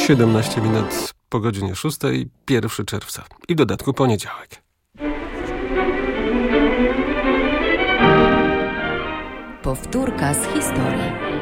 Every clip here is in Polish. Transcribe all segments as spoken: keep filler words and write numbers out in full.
siedemnaście minut po godzinie szóstej, pierwszego czerwca i w dodatku poniedziałek. Powtórka z historii.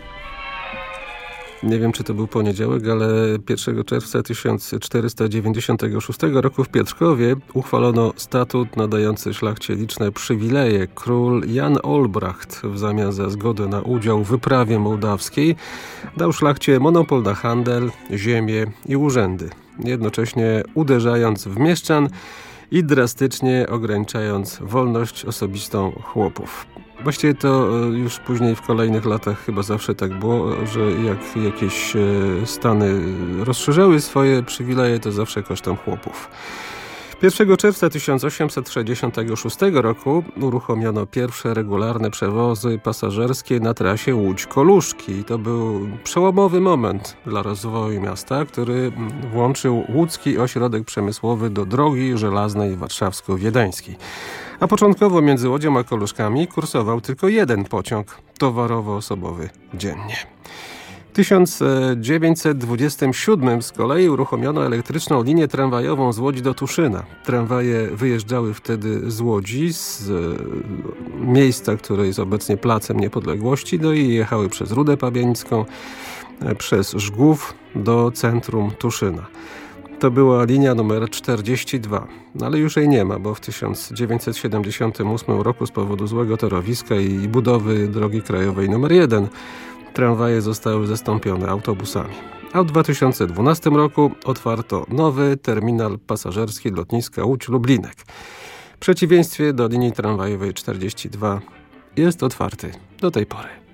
Nie wiem, czy to był poniedziałek, ale pierwszego czerwca tysiąc czterysta dziewięćdziesiątego szóstego roku w Pietrzkowie uchwalono statut nadający szlachcie liczne przywileje. Król Jan Olbracht w zamian za zgodę na udział w wyprawie mołdawskiej dał szlachcie monopol na handel, ziemię i urzędy, jednocześnie uderzając w mieszczan i drastycznie ograniczając wolność osobistą chłopów. Właściwie to już później w kolejnych latach chyba zawsze tak było, że jak jakieś stany rozszerzały swoje przywileje, to zawsze kosztem chłopów. pierwszego czerwca tysiąc osiemset sześćdziesiątego szóstego roku uruchomiono pierwsze regularne przewozy pasażerskie na trasie Łódź-Koluszki. To był przełomowy moment dla rozwoju miasta, który włączył łódzki ośrodek przemysłowy do drogi żelaznej warszawsko-wiedeńskiej. A początkowo między Łodzią a Koluszkami kursował tylko jeden pociąg towarowo-osobowy dziennie. W tysiąc dziewięćset dwudziestym siódmym z kolei uruchomiono elektryczną linię tramwajową z Łodzi do Tuszyna. Tramwaje wyjeżdżały wtedy z Łodzi, z miejsca, które jest obecnie Placem Niepodległości, no i jechały przez Rudę Pabienicką, przez Żgów do centrum Tuszyna. To była linia numer czterdzieści dwa, no ale już jej nie ma, bo w tysiąc dziewięćset siedemdziesiątym ósmym roku z powodu złego torowiska i budowy drogi krajowej numer jeden tramwaje zostały zastąpione autobusami. A w dwa tysiące dwunastym roku otwarto nowy terminal pasażerski lotniska Łódź-Lublinek. W przeciwieństwie do linii tramwajowej czterdzieści dwa jest otwarty do tej pory.